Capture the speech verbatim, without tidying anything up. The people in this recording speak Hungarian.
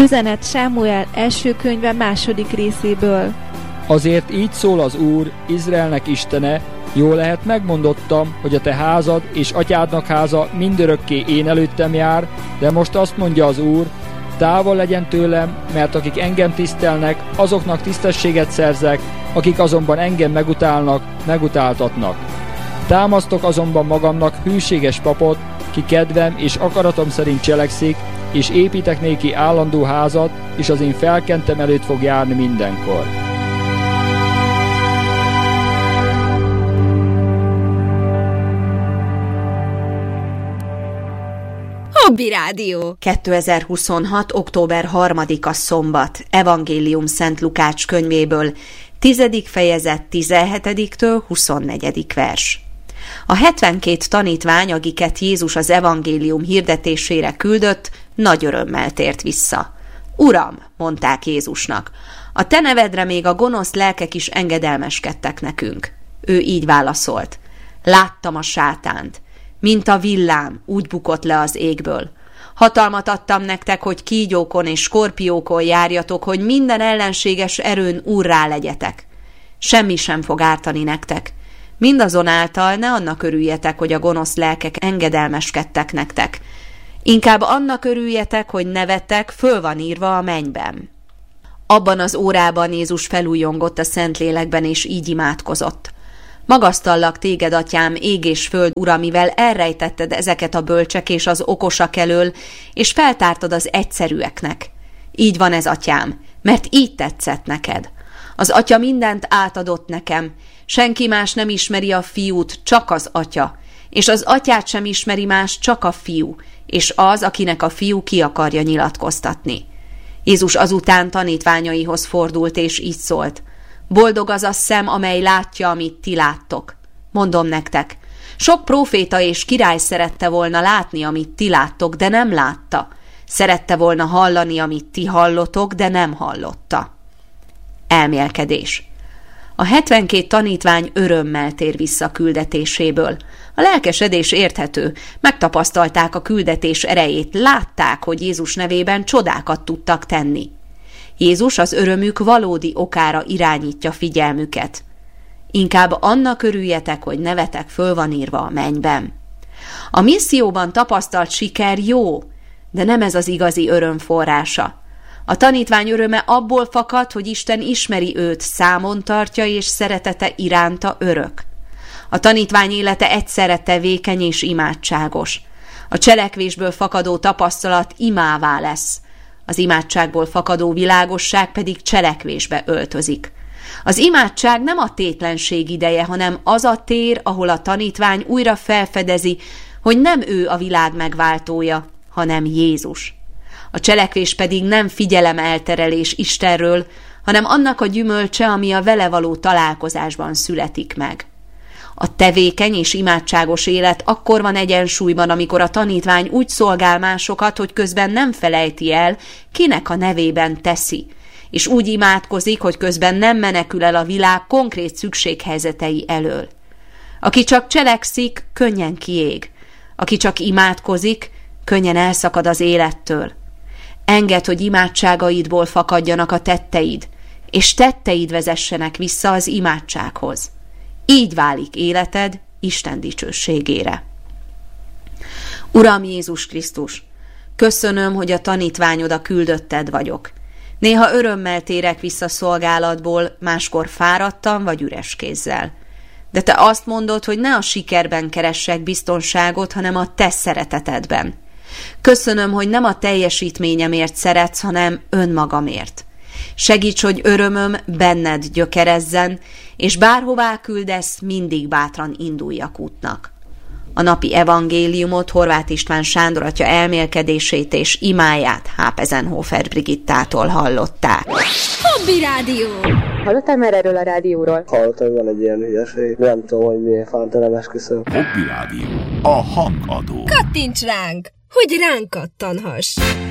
Üzenet Sámuel első könyve második részéből. Azért így szól az Úr, Izraelnek Istene, jól lehet megmondottam, hogy a te házad és atyádnak háza mindörökké én előttem jár, de most azt mondja az Úr, távol legyen tőlem, mert akik engem tisztelnek, azoknak tisztességet szerzek, akik azonban engem megutálnak, megutáltatnak. Támasztok azonban magamnak hűséges papot, ki kedvem és akaratom szerint cselekszik, és építek néki állandó házat, és az én felkentem előtt fog járni mindenkor. Hobby Rádió. kétezer-huszonhat. október harmadika szombat. Evangélium Szent Lukács könyvéből, tizedik fejezet tizenhetediktől huszonnegyedik vers. A hetvenkét tanítvány, akiket Jézus az evangélium hirdetésére küldött, nagy örömmel tért vissza. Uram, mondták Jézusnak, a te nevedre még a gonosz lelkek is engedelmeskedtek nekünk. Ő így válaszolt, láttam a sátánt, mint a villám, úgy bukott le az égből. Hatalmat adtam nektek, hogy kígyókon és skorpiókon járjatok, hogy minden ellenséges erőn úrrá legyetek. Semmi sem fog ártani nektek. Mindazonáltal ne annak örüljetek, hogy a gonosz lelkek engedelmeskedtek nektek. Inkább annak örüljetek, hogy nevetek, föl van írva a mennyben. Abban az órában Jézus felújongott a Szentlélekben, és így imádkozott. Magasztallak téged, atyám, ég és föld ura, mivel elrejtetted ezeket a bölcsek és az okosak elől, és feltártad az egyszerűeknek. Így van ez, atyám, mert így tetszett neked. Az atya mindent átadott nekem, senki más nem ismeri a fiút, csak az atya, és az atyát sem ismeri más, csak a fiú, és az, akinek a fiú ki akarja nyilatkoztatni. Jézus azután tanítványaihoz fordult, és így szólt, boldog az a szem, amely látja, amit ti láttok. Mondom nektek, sok próféta és király szerette volna látni, amit ti láttok, de nem látta. Szerette volna hallani, amit ti hallotok, de nem hallotta. Elmélkedés. A hetvenkét tanítvány örömmel tér vissza küldetéséből. A lelkesedés érthető, megtapasztalták a küldetés erejét, látták, hogy Jézus nevében csodákat tudtak tenni. Jézus az örömük valódi okára irányítja figyelmüket. Inkább annak örüljetek, hogy nevetek, föl van írva a mennyben. A misszióban tapasztalt siker jó, de nem ez az igazi öröm forrása. A tanítvány öröme abból fakad, hogy Isten ismeri őt, számon tartja, és szeretete iránta örök. A tanítvány élete egyszerre tevékeny és imádságos. A cselekvésből fakadó tapasztalat imává lesz. Az imádságból fakadó világosság pedig cselekvésbe öltözik. Az imádság nem a tétlenség ideje, hanem az a tér, ahol a tanítvány újra felfedezi, hogy nem ő a világ megváltója, hanem Jézus. A cselekvés pedig nem figyelemelterelés Istenről, hanem annak a gyümölcse, ami a vele való találkozásban születik meg. A tevékeny és imádságos élet akkor van egyensúlyban, amikor a tanítvány úgy szolgál másokat, hogy közben nem felejti el, kinek a nevében teszi, és úgy imádkozik, hogy közben nem menekül el a világ konkrét szükséghelyzetei elől. Aki csak cselekszik, könnyen kiég. Aki csak imádkozik, könnyen elszakad az élettől. Engedd, hogy imádságaidból fakadjanak a tetteid, és tetteid vezessenek vissza az imádsághoz. Így válik életed Isten dicsőségére. Uram Jézus Krisztus, köszönöm, hogy a tanítványod, a küldötted vagyok. Néha örömmel térek vissza szolgálatból, máskor fáradtam vagy üres kézzel. De te azt mondod, hogy ne a sikerben keressek biztonságot, hanem a te szeretetedben. Köszönöm, hogy nem a teljesítményemért szeretsz, hanem önmagamért. Segíts, hogy örömöm benned gyökerezzen, és bárhová küldesz, mindig bátran induljak útnak. A napi evangéliumot Horváth István Sándor atya elmélkedését és imáját Hápezenhofer Brigittától hallották. Hobby Rádió! Hallottál már erről a rádióról? Hallottam, van egy ilyen hülyeség. Nem tudom, hogy miért fánta, nem esküszöm. Hobby Rádió. A hangadó. Kattints ránk, hogy ránk kattanhass!